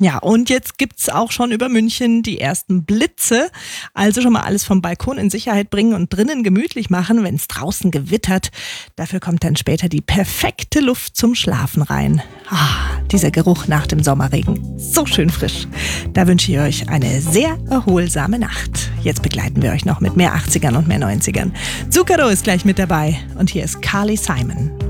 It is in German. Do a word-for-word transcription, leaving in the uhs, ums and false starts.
Ja, und jetzt gibt's auch schon über München die ersten Blitze. Also schon mal alles vom Balkon in Sicherheit bringen und drinnen gemütlich machen, wenn es draußen gewittert. Dafür kommt dann später die perfekte Luft zum Schlafen rein. Ah, dieser Geruch nach dem Sommerregen. So schön frisch. Da wünsche ich euch eine sehr erholsame Nacht. Jetzt begleiten wir euch noch mit mehr achtzigern und mehr neunzigern. Zucchero ist gleich mit dabei und hier ist Carly Simon.